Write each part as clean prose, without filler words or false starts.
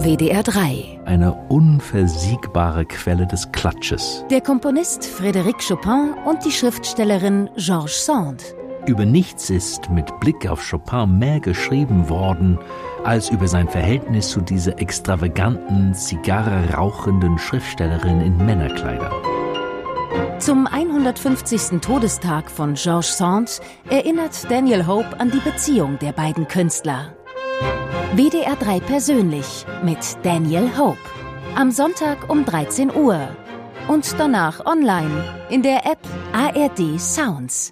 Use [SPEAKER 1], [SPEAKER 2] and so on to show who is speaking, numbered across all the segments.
[SPEAKER 1] WDR 3.
[SPEAKER 2] Eine unversiegbare Quelle des Klatsches.
[SPEAKER 1] Der Komponist Frédéric Chopin und die Schriftstellerin Georges Sand.
[SPEAKER 2] Über nichts ist mit Blick auf Chopin mehr geschrieben worden, als über sein Verhältnis zu dieser extravaganten, Zigarre rauchenden Schriftstellerin in Männerkleidern.
[SPEAKER 1] Zum 150. Todestag von Georges Sand erinnert Daniel Hope an die Beziehung der beiden Künstler. WDR 3 persönlich mit Daniel Hope. Am Sonntag um 13 Uhr. Und danach online in der App ARD Sounds.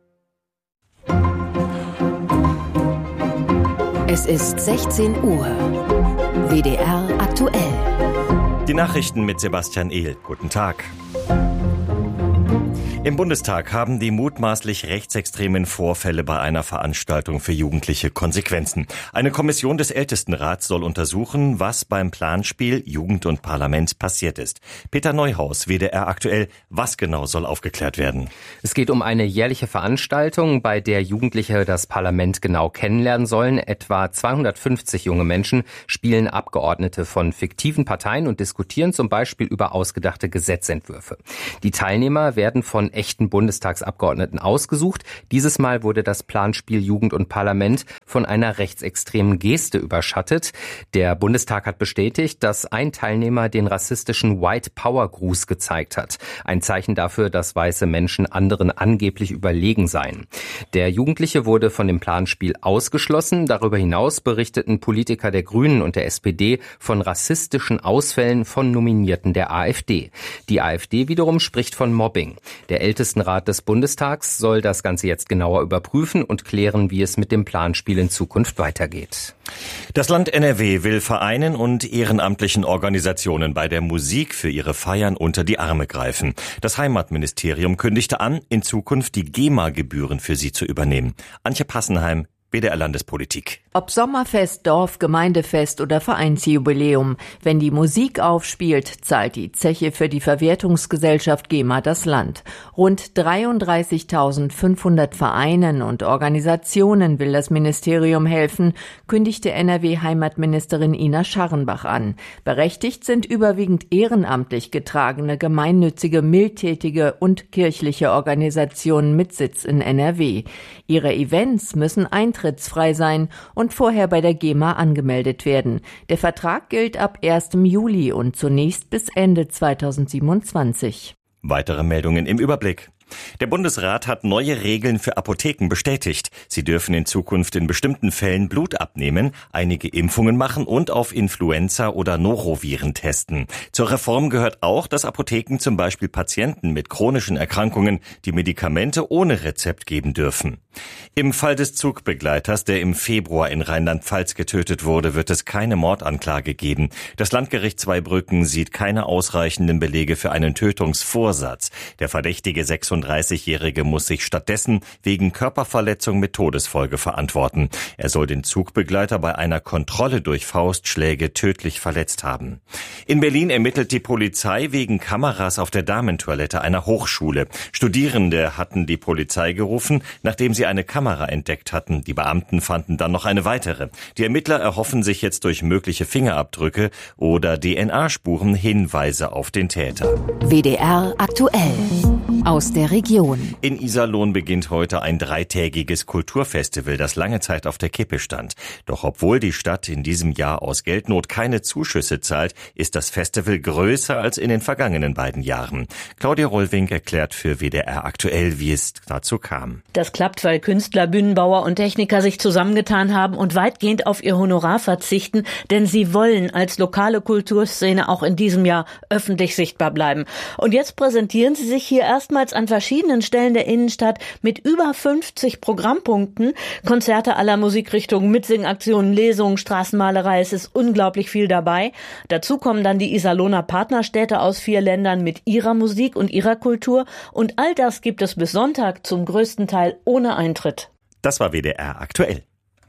[SPEAKER 1] Es ist 16 Uhr. WDR aktuell.
[SPEAKER 3] Die Nachrichten mit Sebastian Ehl. Guten Tag. Im Bundestag haben die mutmaßlich rechtsextremen Vorfälle bei einer Veranstaltung für Jugendliche Konsequenzen. Eine Kommission des Ältestenrats soll untersuchen, was beim Planspiel Jugend und Parlament passiert ist. Peter Neuhaus, WDR aktuell. Was genau soll aufgeklärt werden?
[SPEAKER 4] Es geht um eine jährliche Veranstaltung, bei der Jugendliche das Parlament genau kennenlernen sollen. Etwa 250 junge Menschen spielen Abgeordnete von fiktiven Parteien und diskutieren zum Beispiel über ausgedachte Gesetzentwürfe. Die Teilnehmer werden von echten Bundestagsabgeordneten ausgesucht. Dieses Mal wurde das Planspiel Jugend und Parlament von einer rechtsextremen Geste überschattet. Der Bundestag hat bestätigt, dass ein Teilnehmer den rassistischen White Power Gruß gezeigt hat. Ein Zeichen dafür, dass weiße Menschen anderen angeblich überlegen seien. Der Jugendliche wurde von dem Planspiel ausgeschlossen. Darüber hinaus berichteten Politiker der Grünen und der SPD von rassistischen Ausfällen von Nominierten der AfD. Die AfD wiederum spricht von Mobbing. Der Ältestenrat des Bundestags soll das Ganze jetzt genauer überprüfen und klären, wie es mit dem Planspiel in Zukunft weitergeht.
[SPEAKER 3] Das Land NRW will Vereinen und ehrenamtlichen Organisationen bei der Musik für ihre Feiern unter die Arme greifen. Das Heimatministerium kündigte an, in Zukunft die GEMA-Gebühren für sie zu übernehmen. Antje Passenheim, WDR Landespolitik.
[SPEAKER 5] Ob Sommerfest, Dorf, Gemeindefest oder Vereinsjubiläum, wenn die Musik aufspielt, zahlt die Zeche für die Verwertungsgesellschaft GEMA das Land. Rund 33.500 Vereinen und Organisationen will das Ministerium helfen, kündigte NRW-Heimatministerin Ina Scharrenbach an. Berechtigt sind überwiegend ehrenamtlich getragene, gemeinnützige, mildtätige und kirchliche Organisationen mit Sitz in NRW. Ihre Events müssen eintrittsfrei sein und vorher bei der GEMA angemeldet werden. Der Vertrag gilt ab 1. Juli und zunächst bis Ende 2027.
[SPEAKER 3] Weitere Meldungen im Überblick. Der Bundesrat hat neue Regeln für Apotheken bestätigt. Sie dürfen in Zukunft in bestimmten Fällen Blut abnehmen, einige Impfungen machen und auf Influenza oder Noroviren testen. Zur Reform gehört auch, dass Apotheken zum Beispiel Patienten mit chronischen Erkrankungen die Medikamente ohne Rezept geben dürfen. Im Fall des Zugbegleiters, der im Februar in Rheinland-Pfalz getötet wurde, wird es keine Mordanklage geben. Das Landgericht Zweibrücken sieht keine ausreichenden Belege für einen Tötungsvorsatz. Der verdächtige 36-Jährige muss sich stattdessen wegen Körperverletzung mit Todesfolge verantworten. Er soll den Zugbegleiter bei einer Kontrolle durch Faustschläge tödlich verletzt haben. In Berlin ermittelt die Polizei wegen Kameras auf der Damentoilette einer Hochschule. Studierende hatten die Polizei gerufen, nachdem sie eine Kamera entdeckt hatten. Die Beamten fanden dann noch eine weitere. Die Ermittler erhoffen sich jetzt durch mögliche Fingerabdrücke oder DNA-Spuren Hinweise auf den Täter.
[SPEAKER 1] WDR aktuell. Aus der Region.
[SPEAKER 3] In Iserlohn beginnt heute ein 3-tägiges Kulturfestival, das lange Zeit auf der Kippe stand. Doch obwohl die Stadt in diesem Jahr aus Geldnot keine Zuschüsse zahlt, ist das Festival größer als in den vergangenen beiden Jahren. Claudia Rollwink erklärt für WDR aktuell, wie es dazu kam.
[SPEAKER 6] Das klappt, weil Künstler, Bühnenbauer und Techniker sich zusammengetan haben und weitgehend auf ihr Honorar verzichten, denn sie wollen als lokale Kulturszene auch in diesem Jahr öffentlich sichtbar bleiben. Und jetzt präsentieren sie sich hier erstmals an verschiedenen Stellen der Innenstadt mit über 50 Programmpunkten. Konzerte aller Musikrichtungen, Mitsingaktionen, Lesungen, Straßenmalerei, es ist unglaublich viel dabei. Dazu kommen dann die Iserlohner Partnerstädte aus 4 Ländern mit ihrer Musik und ihrer Kultur. Und all das gibt es bis Sonntag zum größten Teil ohne Eintritt.
[SPEAKER 3] Das war WDR aktuell.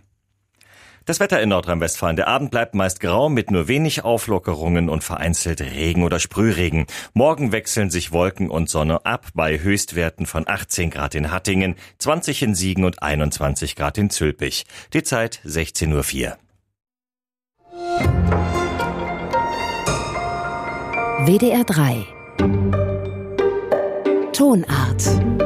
[SPEAKER 3] Das Wetter in Nordrhein-Westfalen. Der Abend bleibt meist grau mit nur wenig Auflockerungen und vereinzelt Regen oder Sprühregen. Morgen wechseln sich Wolken und Sonne ab bei Höchstwerten von 18 Grad in Hattingen, 20 in Siegen und 21 Grad in Zülpich. Die Zeit 16:04 Uhr.
[SPEAKER 1] WDR 3 Tonart.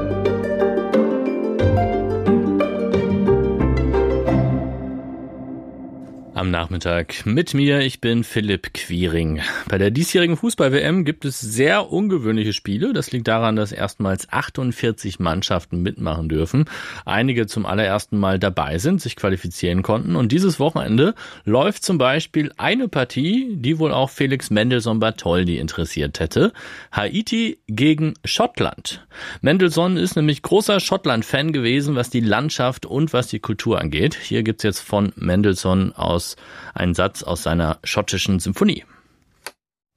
[SPEAKER 7] Am Nachmittag mit mir, ich bin Philipp Quiring. Bei der diesjährigen Fußball-WM gibt es sehr ungewöhnliche Spiele. Das liegt daran, dass erstmals 48 Mannschaften mitmachen dürfen. Einige zum allerersten Mal dabei sind, sich qualifizieren konnten. Und dieses Wochenende läuft zum Beispiel eine Partie, die wohl auch Felix Mendelssohn-Bartholdy interessiert hätte. Haiti gegen Schottland. Mendelssohn ist nämlich großer Schottland-Fan gewesen, was die Landschaft und was die Kultur angeht. Hier gibt's jetzt von Mendelssohn einen Satz aus seiner schottischen Symphonie.